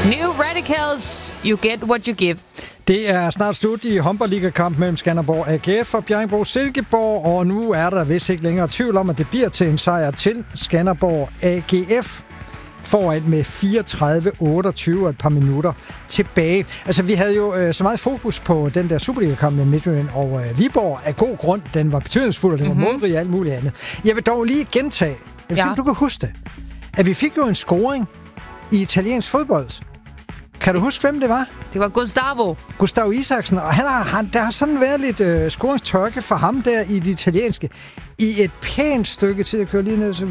New Radicals, you get what you give. Det er snart slut i håndboldligakamp mellem Skanderborg AGF og Bjerringbro Silkeborg, og nu er der vist ikke længere tvivl om, at det bliver til en sejr til Skanderborg AGF. Foran med 34-28 og et par minutter tilbage. Altså, vi havde jo så meget fokus på den der Superliga-kamp med Midtjylland og Viborg af god grund. Den var betydningsfuld, og den var målrig og alt muligt andet. Jeg vil dog lige gentage, du kan huske det, at vi fik jo en scoring i italiensk fodbold. Kan du huske, hvem det var? Det var Gustavo Isaksen, og der har sådan været lidt scoringstørke for ham der i det italienske. I et pænt stykke tid at køre lige ned.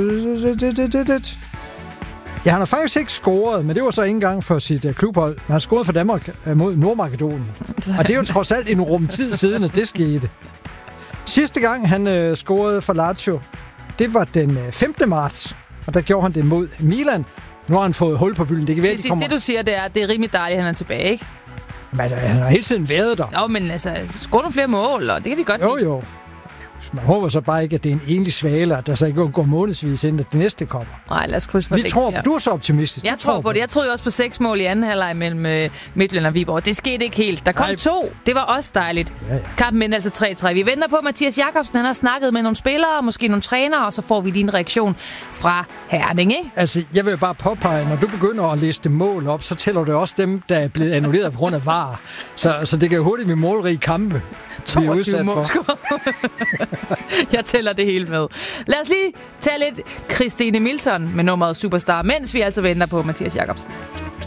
Ja, han har faktisk ikke scoret, men det var så ikke engang for sit klubhold. Men han scorede for Danmark mod Nordmakedonien. Og det er jo trods alt en rumtid siden, at det skete. Sidste gang, han scorede for Lazio, det var den 15. marts. Og der gjorde han det mod Milan. Nu har han fået hul på bylden. Det du siger, det er rimelig dejligt, at han er tilbage, ikke? Men han har hele tiden været der. Nå, men altså, score nogle flere mål, og det kan vi godt lide. Jo. Man håber så bare ikke, at det er en enlig svale, at der så ikke går månedsvis, inden det næste kommer. Nej, lad os krydse for det. Du er så optimistisk. Jeg tror på det. Jeg troede jo også på 6 mål i anden halvleg mellem Midtjylland og Viborg. Det skete ikke helt. Der kom 2. Det var også dejligt. Ja. Kampen endte altså 3-3. Vi venter på Mathias Jakobsen. Han har snakket med nogle spillere, måske nogle trænere, og så får vi lige en reaktion fra Herning, ikke? Altså, jeg vil bare påpege, når du begynder at liste mål op, så tæller det også dem, der er blevet annulleret på grund af VAR. Så det kan jo hurtigt blive målrige kampe. 22 mål. Jeg tæller det hele med. Lad os lige tage lidt Christine Milton med nummeret Superstar, mens vi altså venter på Mathias Jakobsen.